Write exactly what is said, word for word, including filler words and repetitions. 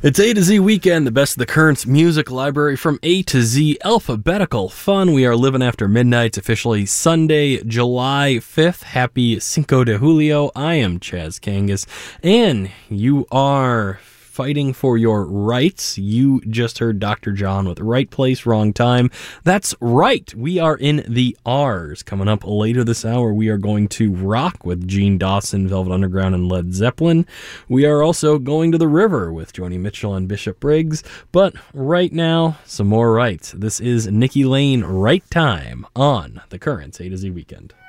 It's A to Z Weekend, the best of the Currents music library from A to Z, alphabetical fun. We are living after midnight. It's officially Sunday, July fifth. Happy Cinco de Julio. I am Chaz Kangas, and you are fighting for your rights. You just heard Doctor John with Right Place, Wrong Time. That's right. We are in the R's. Coming up later this hour, we are going to rock with Gene Dawson, Velvet Underground, and Led Zeppelin. We are also going to the river with Joni Mitchell and Bishop Briggs. But right now, some more rights. This is Nikki Lane, Right Time on the Currents A to Z Weekend.